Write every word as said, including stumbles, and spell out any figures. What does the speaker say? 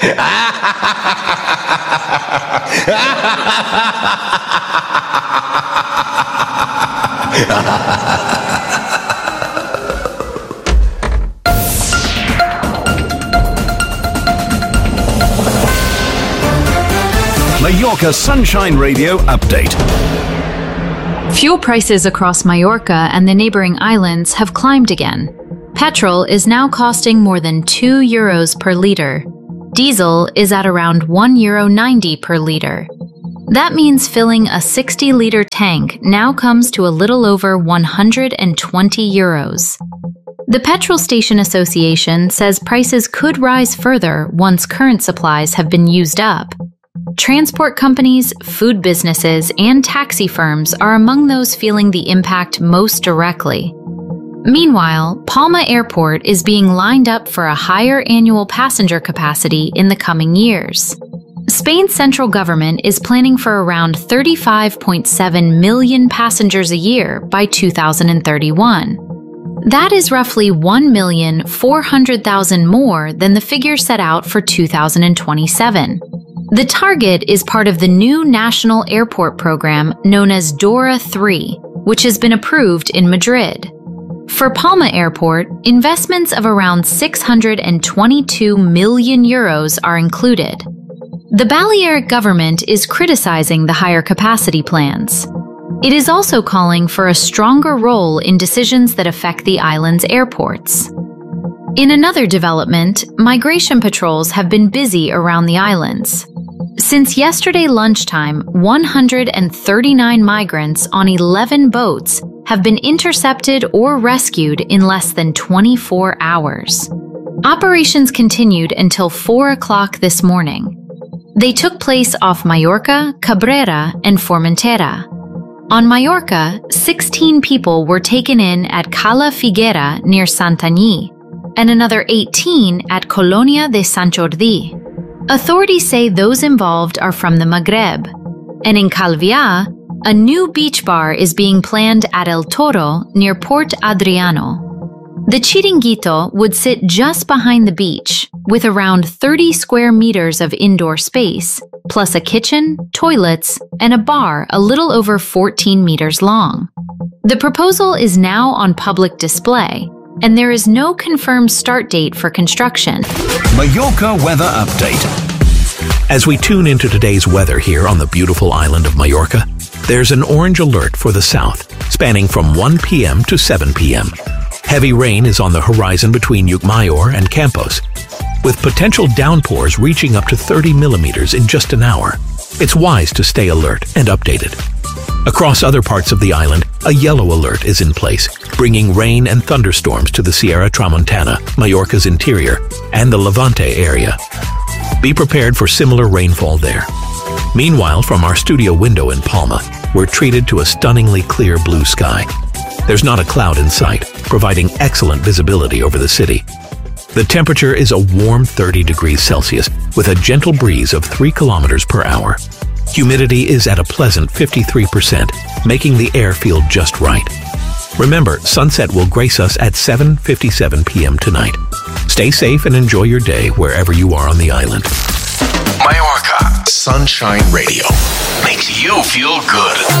Mallorca Sunshine Radio Update. Fuel prices across Mallorca and the neighboring islands have climbed again. Petrol is now costing more than two euros per litre. Diesel is at around one euro ninety per litre. That means filling a sixty litre tank now comes to a little over one hundred twenty euros. The Petrol Station Association says prices could rise further once current supplies have been used up. Transport companies, food businesses, and taxi firms are among those feeling the impact most directly. Meanwhile, Palma Airport is being lined up for a higher annual passenger capacity in the coming years. Spain's central government is planning for around thirty-five point seven million passengers a year by two thousand thirty-one. That is roughly one million four hundred thousand more than the figure set out for two thousand twenty-seven. The target is part of the new national airport program known as DORA three, which has been approved in Madrid. For Palma Airport, investments of around six hundred twenty-two million euros are included. The Balearic government is criticizing the higher capacity plans. It is also calling for a stronger role in decisions that affect the island's airports. In another development, migration patrols have been busy around the islands. Since yesterday lunchtime, one hundred thirty-nine migrants on eleven boats have been intercepted or rescued in less than twenty-four hours. Operations continued until four o'clock this morning. They took place off Mallorca, Cabrera, and Formentera. On Mallorca, sixteen people were taken in at Cala Figuera near Santanyí, and another eighteen at Colonia de Sant Jordi. Authorities say those involved are from the Maghreb. And in Calvià, a new beach bar is being planned at El Toro near Port Adriano. The Chiringuito would sit just behind the beach, with around thirty square meters of indoor space, plus a kitchen, toilets, and a bar a little over fourteen meters long. The proposal is now on public display, and there is no confirmed start date for construction. Mallorca Weather Update. As we tune into today's weather here on the beautiful island of Mallorca, there's an orange alert for the south, spanning from one p m to seven p m Heavy rain is on the horizon between Llucmajor and Campos, with potential downpours reaching up to thirty millimeters in just an hour. It's wise to stay alert and updated. Across other parts of the island, a yellow alert is in place, bringing rain and thunderstorms to the Sierra Tramontana, Mallorca's interior, and the Levante area. Be prepared for similar rainfall there. Meanwhile, from our studio window in Palma, we're treated to a stunningly clear blue sky. There's not a cloud in sight, providing excellent visibility over the city. The temperature is a warm thirty degrees Celsius, with a gentle breeze of three kilometers per hour. Humidity is at a pleasant fifty-three percent, making the air feel just right. Remember, sunset will grace us at seven fifty-seven p m tonight. Stay safe and enjoy your day wherever you are on the island. Mallorca Sunshine Radio makes you feel good.